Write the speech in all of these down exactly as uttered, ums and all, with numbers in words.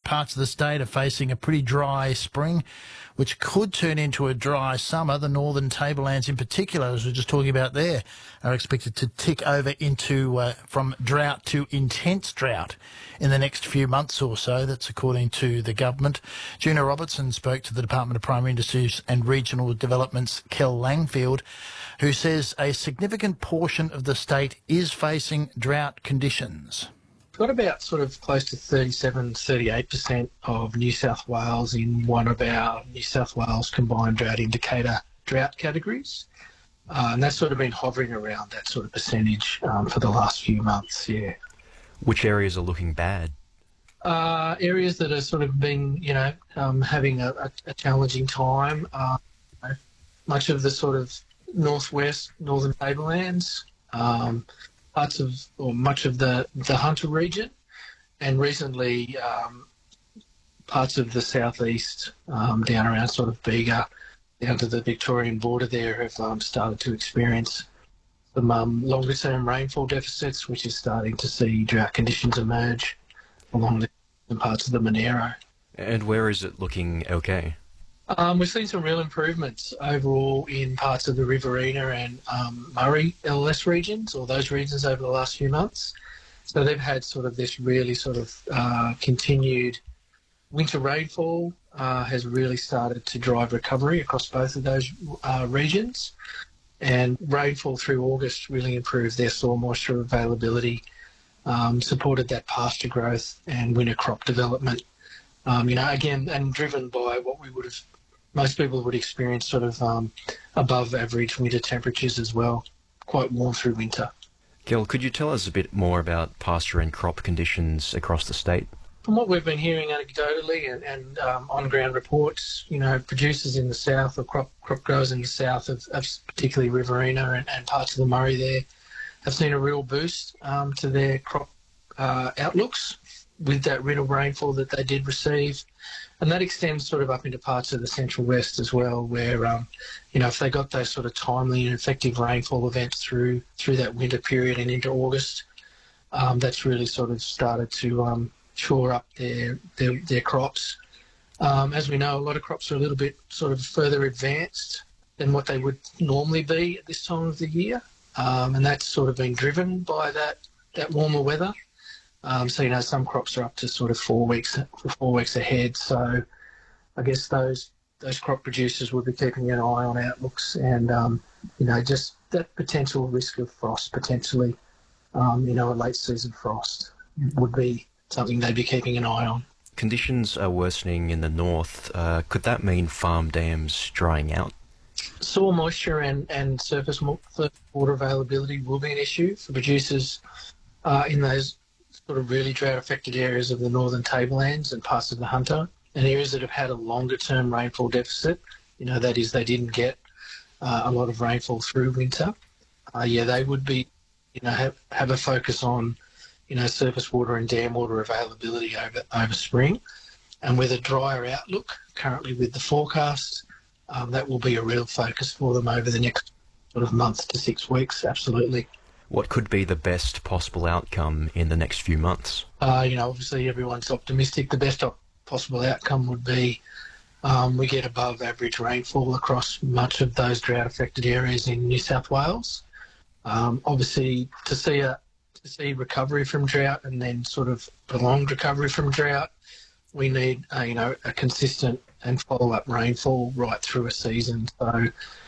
parts of the state are facing a pretty dry spring, which could turn into a dry summer. The northern tablelands in particular, as we were just talking about there, are expected to tick over into uh, from drought to intense drought in the next few months or so. That's according to the government. Gina Robertson spoke to the Department of Primary Industries and Regional Development's Kel Langfield, who says a significant portion of the state is facing drought conditions. We've got about sort of close to thirty-seven, thirty-eight percent of New South Wales in one of our New South Wales combined drought indicator drought categories. Uh, and that's sort of been hovering around that sort of percentage um, for the last few months, yeah. Which areas are looking bad? Uh, areas that are sort of been, you know, um, having a, a, a challenging time. Uh, you know, much of the sort of northwest, northern tablelands, um, parts of, or much of the, the Hunter region, and recently um, parts of the southeast, um, down around sort of Bega, down to the Victorian border there, have um, started to experience some um, longer-term rainfall deficits, which is starting to see drought conditions emerge along the parts of the Monero. And where is it looking okay? Um, we've seen some real improvements overall in parts of the Riverina and um, Murray L L S regions, or those regions, over the last few months. So they've had sort of this really sort of uh, continued winter rainfall uh, has really started to drive recovery across both of those uh, regions. And rainfall through August really improved their soil moisture availability, um, supported that pasture growth and winter crop development. Um, you know, again, and driven by what we would have, most people would experience sort of um, above average winter temperatures as well, quite warm through winter. Kel, could you tell us a bit more about pasture and crop conditions across the state? From what we've been hearing anecdotally and, and um, on-ground reports, you know, producers in the south, or crop crop growers in the south, of, of particularly Riverina and, and parts of the Murray there, have seen a real boost um, to their crop uh, outlooks with that winter rainfall that they did receive. And that extends sort of up into parts of the central west as well, where, um, you know, if they got those sort of timely and effective rainfall events through through that winter period and into August, um, that's really sort of started to um, shore up their, their, their crops. Um, as we know, a lot of crops are a little bit sort of further advanced than what they would normally be at this time of the year. Um, and that's sort of been driven by that, that warmer weather. Um, so, you know, some crops are up to sort of four weeks four weeks ahead. So I guess those those crop producers would be keeping an eye on outlooks and, um, you know, just that potential risk of frost, potentially, um, you know, a late season frost would be something they'd be keeping an eye on. Conditions are worsening in the north. Uh, could that mean farm dams drying out? Soil moisture and, and surface water availability will be an issue for producers uh, in those sort of really drought-affected areas of the northern tablelands and parts of the Hunter, and areas that have had a longer-term rainfall deficit. You know, that is, they didn't get uh, a lot of rainfall through winter. Uh, yeah, they would be, you know, have, have a focus on, you know, surface water and dam water availability over over spring. And with a drier outlook, currently with the forecasts, um, that will be a real focus for them over the next sort of month to six weeks, absolutely. What could be the best possible outcome in the next few months? Uh, you know, obviously everyone's optimistic. The best op- possible outcome would be um, we get above average rainfall across much of those drought-affected areas in New South Wales. Um, obviously, to see a to see recovery from drought and then sort of prolonged recovery from drought, we need uh, you know a consistent and follow-up rainfall right through a season. So,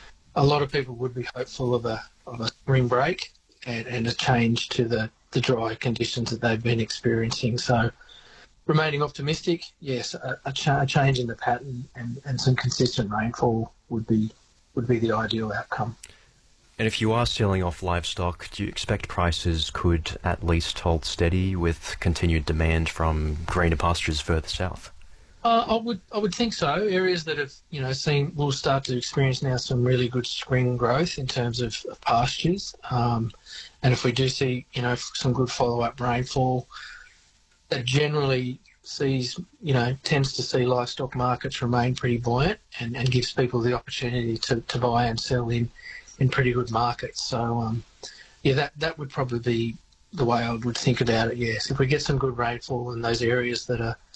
a lot of people would be hopeful of a of a spring break and, and a change to the, the dry conditions that they've been experiencing. So remaining optimistic, yes, a, a, cha- a change in the pattern and, and some consistent rainfall would be would be the ideal outcome. And if you are selling off livestock, do you expect prices could at least hold steady with continued demand from greener pastures further south? Uh, I would I would think so. Areas that have you know seen will start to experience now some really good spring growth in terms of, of pastures, um, and if we do see you know some good follow up rainfall, that generally sees you know tends to see livestock markets remain pretty buoyant and, and gives people the opportunity to, to buy and sell in, in pretty good markets. So um, yeah, that that would probably be the way I would think about it. Yes, if we get some good rainfall in those areas that are